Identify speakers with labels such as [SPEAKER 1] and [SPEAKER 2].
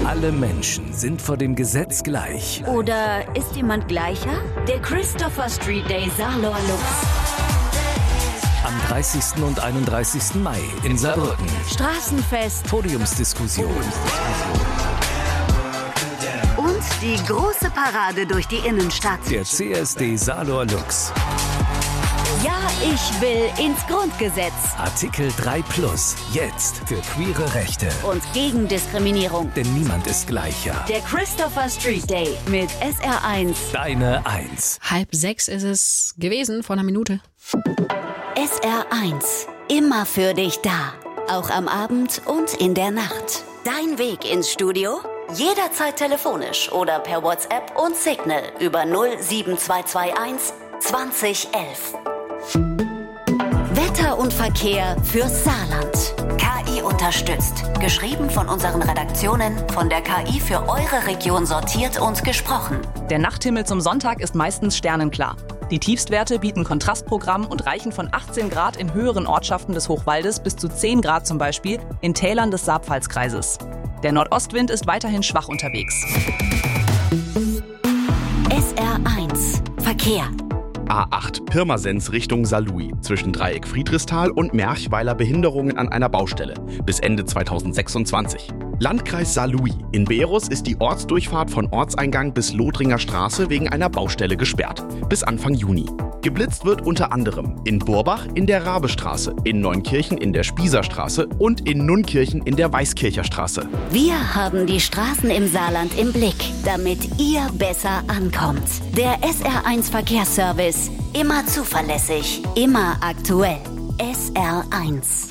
[SPEAKER 1] Alle Menschen sind vor dem Gesetz gleich.
[SPEAKER 2] Oder ist jemand gleicher? Der Christopher Street Day Saarloher Lux.
[SPEAKER 1] Am 30. und 31. Mai in Saarbrücken.
[SPEAKER 2] Straßenfest.
[SPEAKER 1] Podiumsdiskussion.
[SPEAKER 2] Und die große Parade durch die Innenstadt.
[SPEAKER 1] Der CSD Saarloher Lux.
[SPEAKER 2] Ja, ich will ins Grundgesetz.
[SPEAKER 1] Artikel 3+. Jetzt für queere Rechte.
[SPEAKER 2] Und gegen Diskriminierung.
[SPEAKER 1] Denn niemand ist gleicher.
[SPEAKER 2] Der Christopher Street Day mit SR1.
[SPEAKER 1] Deine 1.
[SPEAKER 3] 5:30 ist es gewesen, vor einer Minute.
[SPEAKER 2] SR1. Immer für dich da. Auch am Abend und in der Nacht. Dein Weg ins Studio? Jederzeit telefonisch oder per WhatsApp und Signal über 07221 2011. Wetter und Verkehr fürs Saarland. KI unterstützt. Geschrieben von unseren Redaktionen, von der KI für eure Region sortiert und gesprochen.
[SPEAKER 4] Der Nachthimmel zum Sonntag ist meistens sternenklar. Die Tiefstwerte bieten Kontrastprogramm und reichen von 18 Grad in höheren Ortschaften des Hochwaldes bis zu 10 Grad zum Beispiel in Tälern des Saarpfalzkreises. Der Nordostwind ist weiterhin schwach unterwegs.
[SPEAKER 2] SR1 Verkehr.
[SPEAKER 5] A8 Pirmasens Richtung Saarlouis. Zwischen Dreieck Friedrichsthal und Merchweiler Behinderungen an einer Baustelle. Bis Ende 2026. Landkreis Saarlouis. In Beerus ist die Ortsdurchfahrt von Ortseingang bis Lothringer Straße wegen einer Baustelle gesperrt. Bis Anfang Juni. Geblitzt wird unter anderem in Burbach in der Rabestraße, in Neunkirchen in der Spießerstraße und in Nunkirchen in der Weißkircher Straße.
[SPEAKER 2] Wir haben die Straßen im Saarland im Blick, damit ihr besser ankommt. Der SR1 Verkehrsservice. Immer zuverlässig, immer aktuell. SR1.